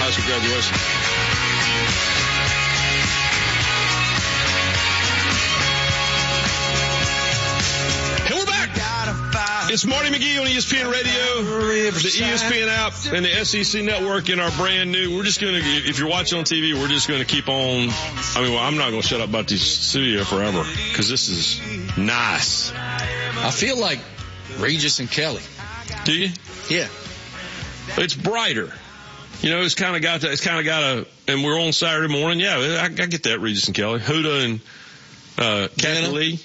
guys. Congratulations. And we're back. It's Marty McGee on ESPN Radio, the ESPN app, and the SEC Network in our brand new. We're just going to, if you're watching on TV, we're just going to keep on. I'm not going to shut up about this studio forever because this is nice. I feel like Regis and Kelly. Do you? Yeah. It's brighter. It's kind of got that. And we're on Saturday morning. Yeah, I get that, Regis and Kelly. Huda and Kathy Lee.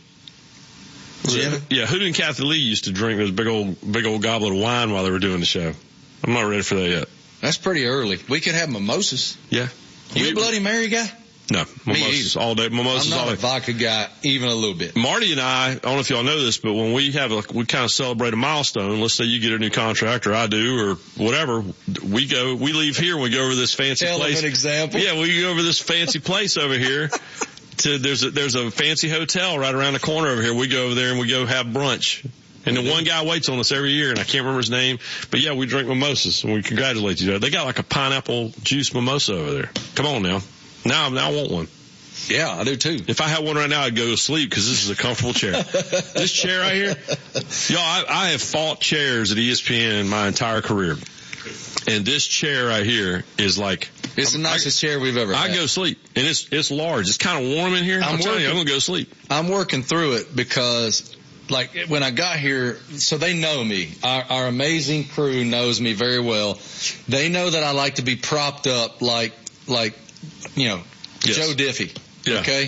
Yeah, Huda and Kathy Lee used to drink this big old goblet of wine while they were doing the show. I'm not ready for that yet. That's pretty early. We could have mimosas. Yeah. You a Bloody Mary guy? No, mimosas all day. Mimosas all day. I'm not a vodka guy, even a little bit. Marty and I don't know if y'all know this, but when we kind of celebrate a milestone, let's say you get a new contract or I do or whatever, we leave here and we go over this fancy place. Tell them an example. Yeah, we go over this fancy place over here. There's a fancy hotel right around the corner over here. We go over there and we go have brunch. And the one guy waits on us every year, and I can't remember his name. But, yeah, we drink mimosas, and we congratulate each other. They got like a pineapple juice mimosa over there. Come on now. Now I want one. Yeah, I do too. If I had one right now, I'd go to sleep because this is a comfortable chair. This chair right here, y'all, I have fought chairs at ESPN my entire career. And this chair right here is like... It's the nicest chair we've ever had. I go to sleep, and it's large. It's kind of warm in here. I'm telling you, I'm going to go to sleep. I'm working through it because, like, when I got here, so they know me. Our amazing crew knows me very well. They know that I like to be propped up like yes. Joe Diffie. Yeah. Okay?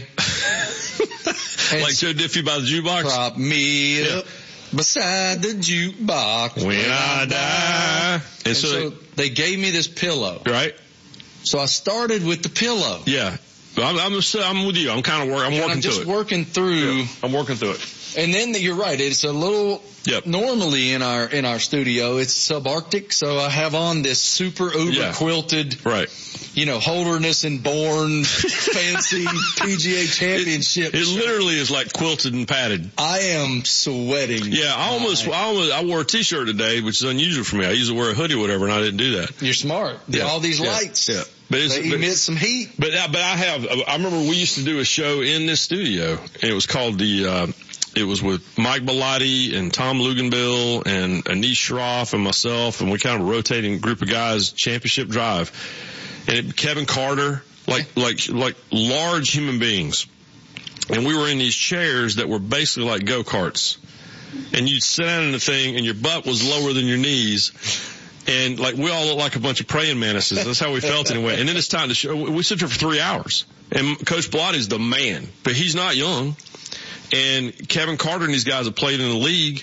Like Joe Diffie by the jukebox? Prop me up beside the jukebox when I die. And so they gave me this pillow. Right. So I started with the pillow. Yeah. I'm with you. I'm working through it. I'm just working through. Yeah, I'm working through it. And then you're right. It's a little, normally in our studio, it's subarctic. So I have on this super uber quilted, right. Holderness and Bourne fancy PGA championship. It literally is like quilted and padded. I am sweating. Yeah. I wore a t-shirt today, which is unusual for me. I usually wear a hoodie or whatever, and I didn't do that. You're smart. Yeah. All these lights. Yeah. They emit some heat. But I remember we used to do a show in this studio, and it was called it was with Mike Bellotti and Tom Luganbill and Anish Shroff and myself, and we kind of a rotating group of guys, Championship Drive. And Kevin Carter, like large human beings. And we were in these chairs that were basically like go-karts. And you'd sit down in the thing, and your butt was lower than your knees. And like we all look like a bunch of praying mantises. That's how we felt anyway. And then it's time to show. We sit there for 3 hours. And Coach Bellotti's the man, but he's not young. And Kevin Carter and these guys have played in the league.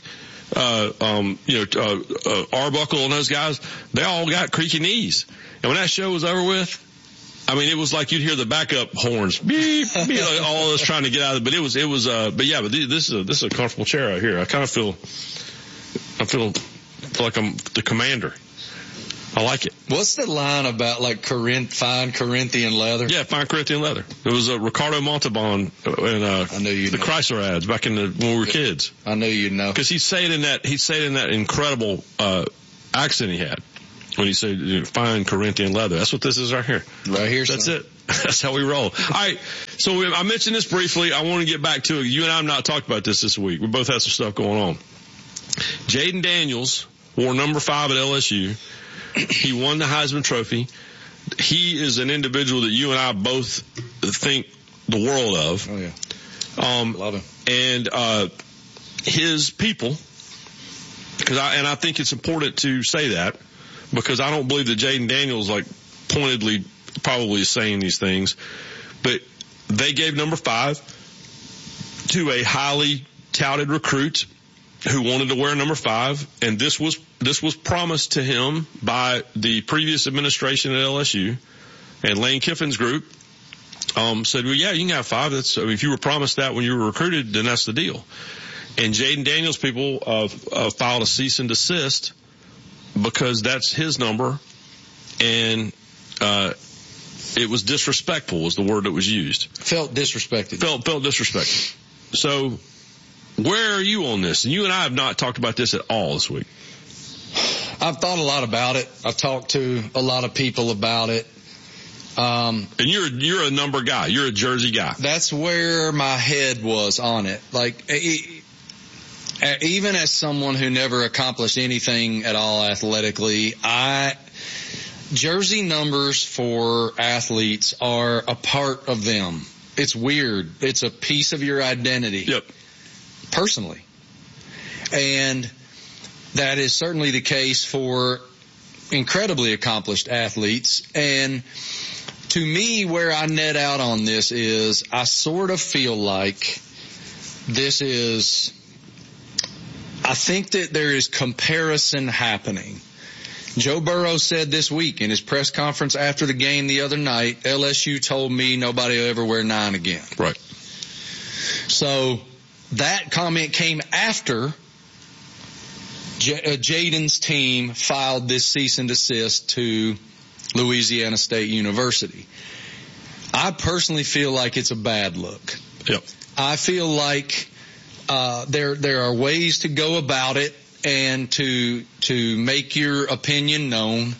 Arbuckle and those guys, they all got creaky knees. And when that show was over with, I mean, it was like you'd hear the backup horns, beep, beep, like all of us trying to get out of it. But this is a comfortable chair right here. I feel like I'm the commander. I like it. What's the line about like fine Corinthian leather? Yeah, fine Corinthian leather. It was Ricardo Montalban in the Chrysler ads back when we were kids. I know you know. Because he'd say it in that incredible accent he had when he said fine Corinthian leather. That's what this is right here. Right here. That's it. That's how we roll. All right. So I mentioned this briefly. I want to get back to it. You and I have not talked about this week. We both had some stuff going on. Jaden Daniels wore number 5 at LSU. He won the Heisman Trophy. He is an individual that you and I both think the world of. Oh, yeah. Love him. And his people, I think it's important to say that because I don't believe that Jaden Daniels like pointedly probably is saying these things, but they gave number 5 to a highly touted recruit who wanted to wear number 5, and this was promised to him by the previous administration at LSU, and Lane Kiffin's group said, well, yeah, you can have 5. If you were promised that when you were recruited, then that's the deal. And Jaden Daniels people filed a cease and desist because that's his number, and it was disrespectful was the word that was used. Felt disrespected. Felt disrespected. So where are you on this? And you and I have not talked about this at all this week. I've thought a lot about it. I've talked to a lot of people about it. And you're a number guy. You're a jersey guy. That's where my head was on it. Like, even as someone who never accomplished anything at all athletically, jersey numbers for athletes are a part of them. It's weird. It's a piece of your identity. Yep. Personally. And that is certainly the case for incredibly accomplished athletes. And to me, where I net out on this is I sort of feel like I think that there is comparison happening. Joe Burrow said this week in his press conference after the game the other night, LSU told me nobody will ever wear 9 again. Right. So that comment came after Jaden's team filed this cease and desist to Louisiana State University. I personally feel like it's a bad look. Yep. I feel like there are ways to go about it and to make your opinion known,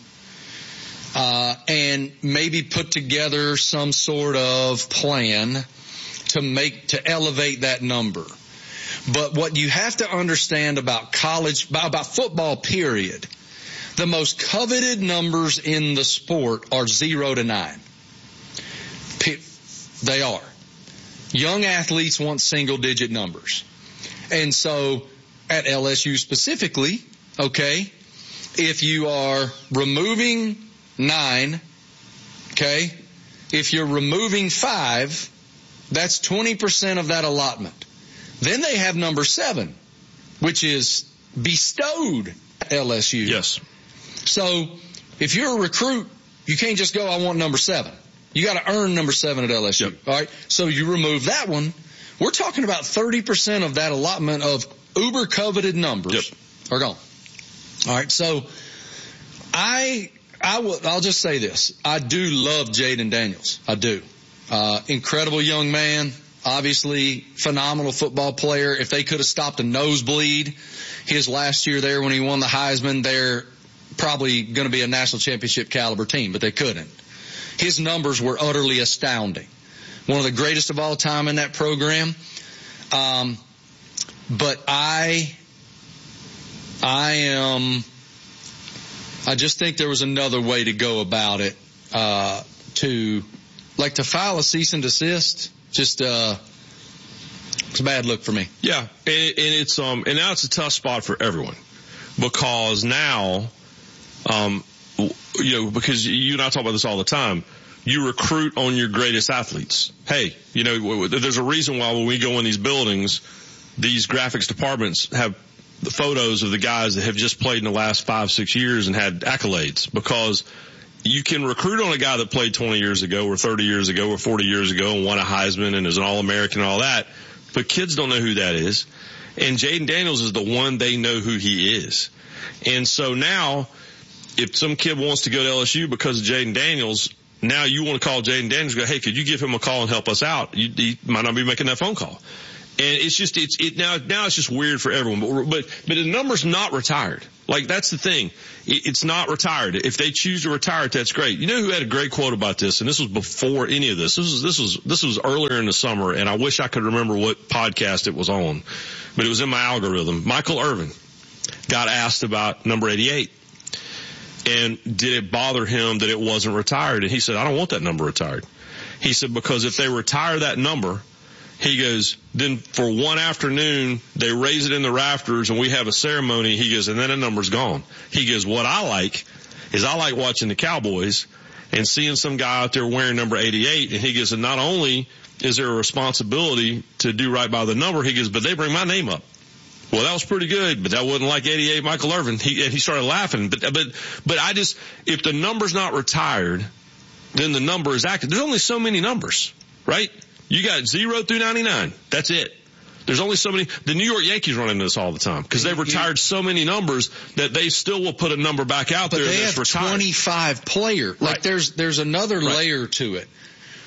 and maybe put together some sort of plan to elevate that number. But what you have to understand about about football, period, the most coveted numbers in the sport are 0 to 9. They are. Young athletes want single-digit numbers. And so at LSU specifically, okay, if you are removing 9, okay, if you're removing 5, that's 20% of that allotment. Then they have number 7, which is bestowed at LSU. Yes. So if you're a recruit, you can't just go, I want number 7. You got to earn number 7 at LSU. Yep. All right. So you remove that one. We're talking about 30% of that allotment of uber coveted numbers are gone. All right. So I'll just say this. I do love Jaden Daniels. I do. Incredible young man. Obviously, phenomenal football player. If they could have stopped a nosebleed his last year there when he won the Heisman, they're probably going to be a national championship caliber team, but they couldn't. His numbers were utterly astounding. One of the greatest of all time in that program. But I just think there was another way to go about it, to file a cease and desist. Just, it's a bad look for me. Yeah. And it's, and now it's a tough spot for everyone because now, because you and I talk about this all the time. You recruit on your greatest athletes. Hey, there's a reason why when we go in these buildings, these graphics departments have the photos of the guys that have just played in the last 5-6 years and had accolades, because you can recruit on a guy that played 20 years ago or 30 years ago or 40 years ago and won a Heisman and is an All-American and all that, but kids don't know who that is. And Jaden Daniels is the one they know who he is. And so now, if some kid wants to go to LSU because of Jaden Daniels, now you want to call Jaden Daniels and go, hey, could you give him a call and help us out? He might not be making that phone call. And it's just, now it's just weird for everyone. But the number's not retired. Like, that's the thing. It's not retired. If they choose to retire it, that's great. You know who had a great quote about this? And this was before any of this. This was earlier in the summer, and I wish I could remember what podcast it was on. But it was in my algorithm. Michael Irvin got asked about number 88. And did it bother him that it wasn't retired? And he said, I don't want that number retired. He said, because if they retire that number, he goes, then for one afternoon, they raise it in the rafters and we have a ceremony. He goes, and then the number's gone. He goes, what I like is I like watching the Cowboys and seeing some guy out there wearing number 88. And he goes, and not only is there a responsibility to do right by the number, he goes, but they bring my name up. Well, that was pretty good, but that wasn't like 88 Michael Irvin. He started laughing. But if the number's not retired, then the number is active. There's only so many numbers, right? You got 0 through 99. That's it. There's only so many. The New York Yankees run into this all the time because they've retired so many numbers that they still will put a number back out there that's retired. But they have 25 players. Like, right. there's another layer to it.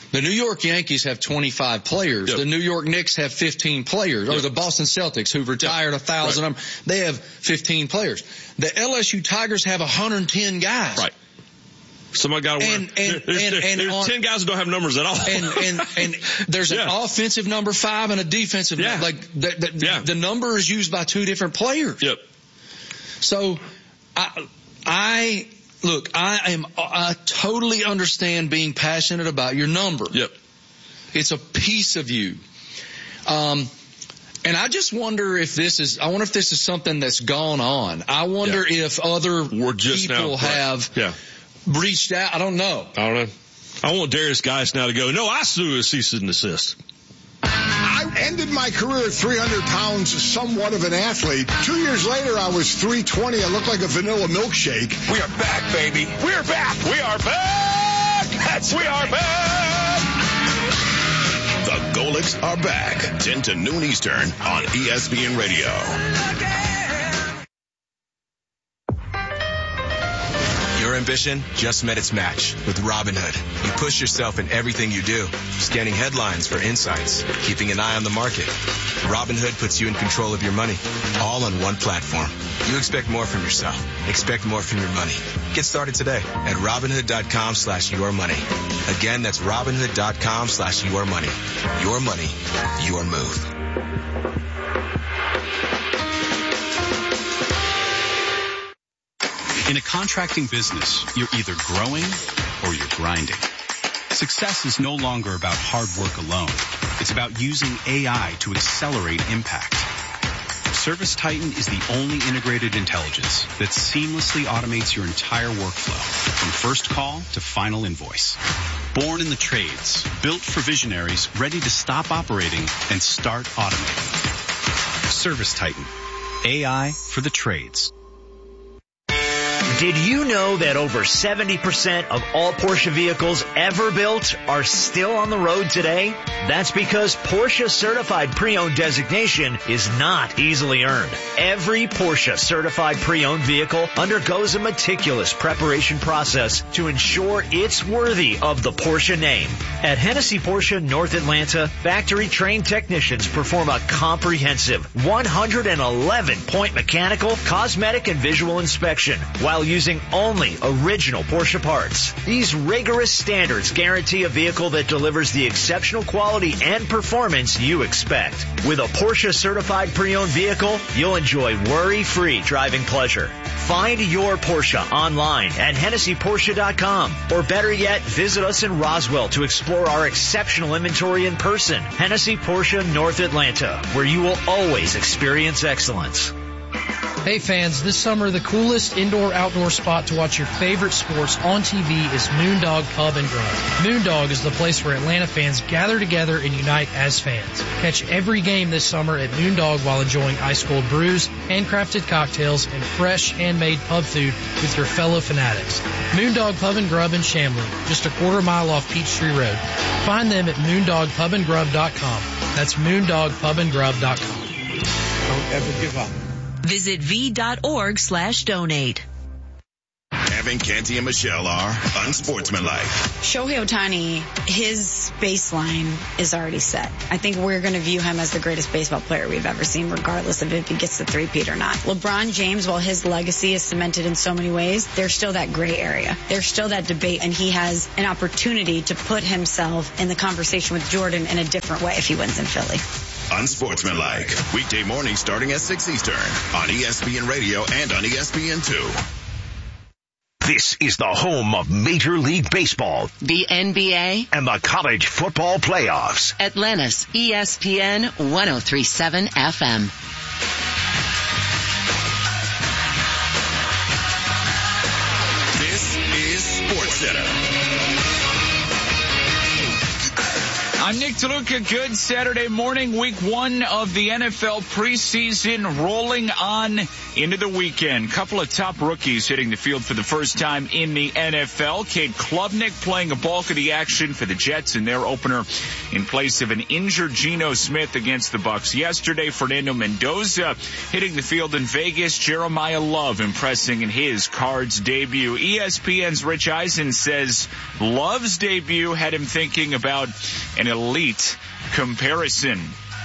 The New York Yankees have 25 players. Yep. The New York Knicks have 15 players. Or the Boston Celtics, who've retired 1,000 of them, they have 15 players. The LSU Tigers have 110 guys. Right. Somebody got to win. There's 10 guys who don't have numbers at all. And there's an offensive number 5 and a defensive number. Like the number is used by 2 different players. Yep. So I totally understand being passionate about your number. Yep. It's a piece of you. And I just wonder if this is something that's gone on. I wonder if other people have reached out. I don't know. I want Darius Geis now to go, no, I sue a cease and desist. I ended my career at 300 pounds, somewhat of an athlete. 2 years later, I was 320. I looked like a vanilla milkshake. We are back, baby. We're back. We are back. We are back. The Golics are back. 10 to noon Eastern on ESPN Radio. Your ambition just met its match with Robinhood. You push yourself in everything you do, scanning headlines for insights, keeping an eye on the market. Robinhood puts you in control of your money, all on one platform. You expect more from yourself. Expect more from your money. Get started today at Robinhood.com/yourmoney. Again, that's Robinhood.com/yourmoney. Your money, your move. In a contracting business, you're either growing or you're grinding. Success is no longer about hard work alone. It's about using AI to accelerate impact. ServiceTitan is the only integrated intelligence that seamlessly automates your entire workflow, from first call to final invoice. Born in the trades, built for visionaries ready to stop operating and start automating. ServiceTitan, AI for the trades. Did you know that over 70% of all Porsche vehicles ever built are still on the road today? That's because Porsche Certified Pre-Owned designation is not easily earned. Every Porsche Certified Pre-Owned vehicle undergoes a meticulous preparation process to ensure it's worthy of the Porsche name. At Hennessy Porsche North Atlanta, factory-trained technicians perform a comprehensive 111-point mechanical, cosmetic, and visual inspection while using only original Porsche parts. These rigorous standards guarantee a vehicle that delivers the exceptional quality and performance you expect. With a Porsche Certified Pre-Owned vehicle, you'll enjoy worry-free driving pleasure. Find your Porsche online at HennessyPorsche.com, or better yet, visit us in Roswell to explore our exceptional inventory in person. Hennessy Porsche North Atlanta, where you will always experience excellence. Hey fans, this summer the coolest indoor-outdoor spot to watch your favorite sports on TV is Moondog Pub and Grub. Moondog is the place where Atlanta fans gather together and unite as fans. Catch every game this summer at Moondog while enjoying ice-cold brews, handcrafted cocktails, and fresh, handmade pub food with your fellow fanatics. Moondog Pub and Grub in Chamblee, just a quarter mile off Peachtree Road. Find them at moondogpubandgrub.com. That's moondogpubandgrub.com. Don't ever give up. Visit v.org/donate. Evan, Canty, and Michelle are unsportsmanlike. Shohei Ohtani, his baseline is already set. I think we're going to view him as the greatest baseball player we've ever seen, regardless of if he gets the three-peat or not. LeBron James, while his legacy is cemented in so many ways, there's still that gray area. There's still that debate, and he has an opportunity to put himself in the conversation with Jordan in a different way if he wins in Philly. Unsportsmanlike. Weekday mornings starting at 6 Eastern on ESPN Radio and on ESPN2. This is the home of Major League Baseball, the NBA, and the college football playoffs. Atlanta's ESPN 103.7 FM. This is SportsCenter. I'm Nick DeLuca. Good Saturday morning. Week 1 of the NFL preseason rolling on into the weekend. Couple of top rookies hitting the field for the first time in the NFL. Cade Klubnik playing a bulk of the action for the Jets in their opener in place of an injured Geno Smith against the Bucs yesterday. Fernando Mendoza hitting the field in Vegas. Jeremiah Love impressing in his Cards debut. ESPN's Rich Eisen says Love's debut had him thinking about an elite comparison.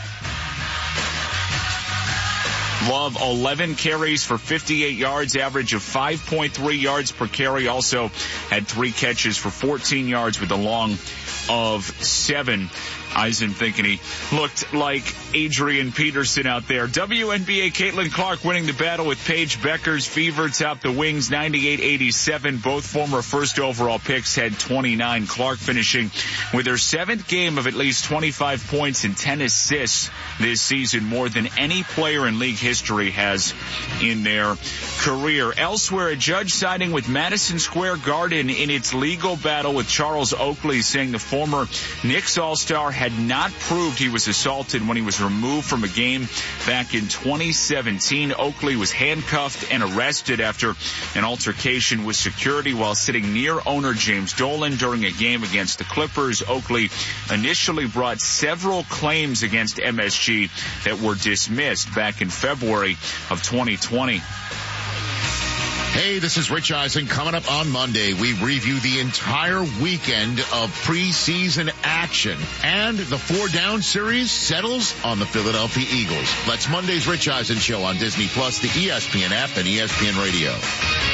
Love, 11 carries for 58 yards, average of 5.3 yards per carry. Also had 3 catches for 14 yards with a long of 7. Eisen thinking he looked like Adrian Peterson out there. WNBA Caitlin Clark winning the battle with Paige Beckers. Fever topped the Wings 98-87. Both former first overall picks had 29. Clark finishing with her 7th game of at least 25 points and 10 assists this season, more than any player in league history has in their career. Elsewhere, a judge siding with Madison Square Garden in its legal battle with Charles Oakley, saying the former Knicks All-Star had not proved he was assaulted when he was removed from a game back in 2017. Oakley was handcuffed and arrested after an altercation with security while sitting near owner James Dolan during a game against the Clippers. Oakley initially brought several claims against MSG that were dismissed back in February of 2020. Hey, this is Rich Eisen. Coming up on Monday, we review the entire weekend of preseason action. And the 4-down series settles on the Philadelphia Eagles. That's Monday's Rich Eisen Show on Disney Plus, the ESPN app, and ESPN Radio.